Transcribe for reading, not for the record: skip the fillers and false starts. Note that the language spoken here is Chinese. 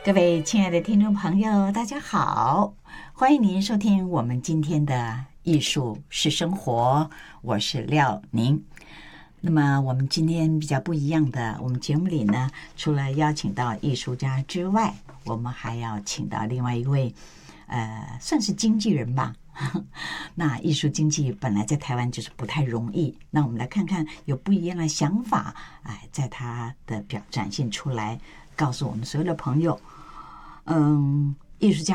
各位亲爱的听众朋友，大家好，欢迎您收听我们今天的艺术是生活，我是廖宁。那么我们今天比较不一样的，我们节目里呢，除了邀请到艺术家之外，我们还要请到另外一位算是经纪人吧。那艺术经济本来在台湾就是不太容易，那我们来看看有不一样的想法，在他的展现出来，告诉我们所有的朋友，艺术家